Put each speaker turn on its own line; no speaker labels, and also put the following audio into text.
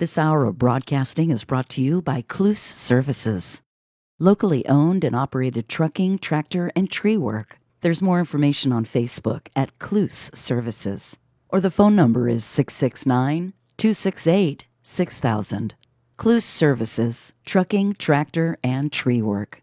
This hour of broadcasting is brought to you by Cluse Services. Locally owned and operated trucking, tractor, and tree work. There's more information on Facebook at Cluse Services. Or the phone number is 669-268-6000. Cluse Services, trucking, tractor, and tree work.